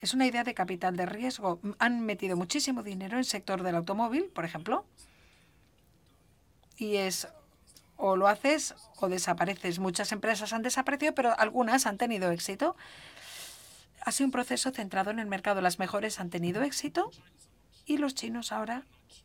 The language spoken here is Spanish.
Es una idea de capital de riesgo. Han metido muchísimo dinero en el sector del automóvil, por ejemplo, y es o lo haces o desapareces. Muchas empresas han desaparecido, pero algunas han tenido éxito. Ha sido un proceso centrado en el mercado. Las mejores han tenido éxito y los chinos ahora